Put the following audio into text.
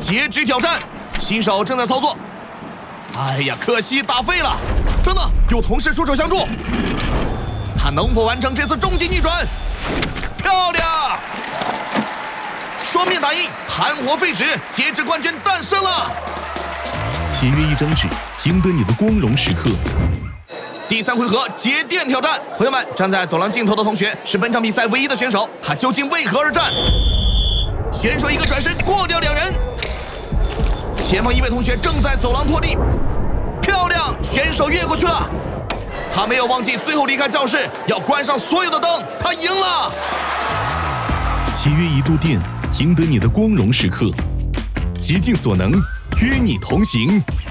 截肢挑战，新手正在操作。哎呀，可惜打废了。等等，有同事出手相助，他能否完成这次终极逆转？漂亮！双面打印，含活废纸，截肢冠军诞生了。 签约一张纸，赢得你的光荣时刻。 第3回合节电挑战，朋友们，站在走廊尽头的同学是本场比赛唯一的选手，他究竟为何而战？选手一个转身过掉2人，前方一位同学正在走廊破地，漂亮，选手越过去了。他没有忘记最后离开教室要关上所有的灯，他赢了。 契约1度电，赢得你的光荣时刻，竭尽所能，与你同行。